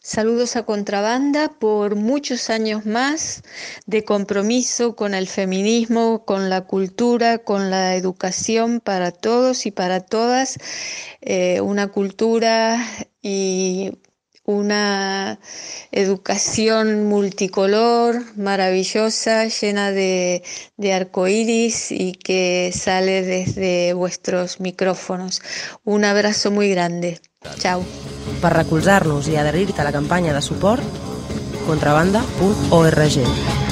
Saludos a Contrabanda por muchos años más de compromiso con el feminismo, con la cultura, con la educación para todos y para todas. Una cultura y una educación multicolor, maravillosa, llena de arcoíris y que sale desde vuestros micrófonos. Un abrazo muy grande. Chao. Per recolzar-nos i adherir-te a la campanya de suport, contrabanda.org.